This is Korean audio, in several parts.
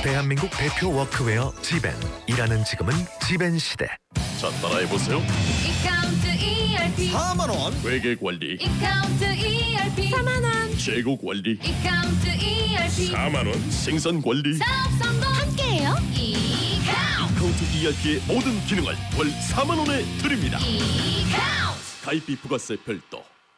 대한민국 대표 워크웨어 지벤. 일하는 지금은 지벤 시대. 자, 따라해보세요. 이카운트 ERP 4만 원. 회계 관리, 이카운트 ERP 4만 원. 재고 관리, 이카운트 ERP 4만 원. 생산 관리, 사업 성공 함께해요. 이카운트 카운트 ERP의 모든 기능을 월 4만 원에 드립니다. 이카운트 가입비 부가세 별도.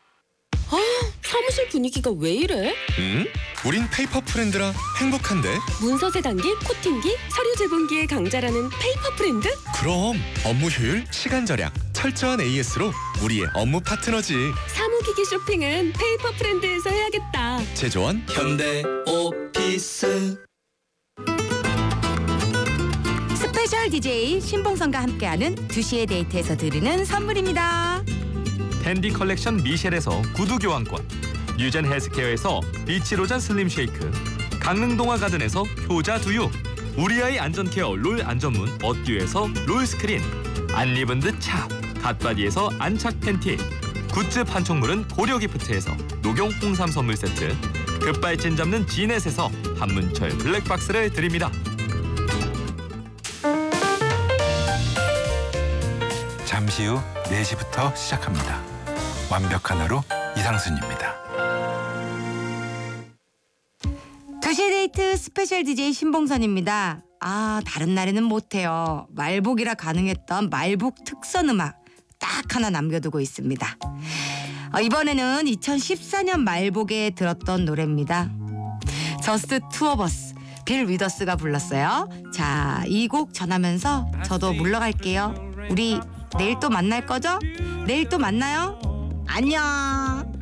사무실 분위기가 왜 이래? 우린 페이퍼 프렌드라 행복한데. 문서세 단기, 코팅기, 서류 제본기의 강자라는 페이퍼 프렌드? 그럼 업무 효율, 시간 절약, 철저한 AS로 우리의 업무 파트너지. 사무기기 쇼핑은 페이퍼 프렌드에서 해야겠다. 제조원 현대 오피스. 스페셜 DJ 신봉선과 함께하는 2시의 데이트에서 드리는 선물입니다. 댄디 컬렉션 미셸에서 구두 교환권, 뉴젠 헬스케어에서 비치로잔 슬림 쉐이크, 강릉동화 가든에서 효자 두유, 우리 아이 안전케어 롤 안전문 어듀에서 롤 스크린, 안 입은 듯 차, 갓바디에서 안착 팬티, 굿즈 판촉물은 고려기프트에서 녹용 홍삼 선물 세트, 급발진 잡는 지넷에서 한문철 블랙박스를 드립니다. 잠시 후 4시부터 시작합니다. 완벽한 하루 이상순입니다. 2시 데이트 스페셜 DJ 신봉선입니다. 다른 날에는 못해요. 말복이라 가능했던 말복 특선 음악 딱 하나 남겨두고 있습니다. 이번에는 2014년 말복에 들었던 노래입니다. 저스트 투 오브 어스, 빌 위더스가 불렀어요. 자, 이 곡 전하면서 저도 물러갈게요. 우리 내일 또 만날 거죠? 내일 또 만나요. 안녕.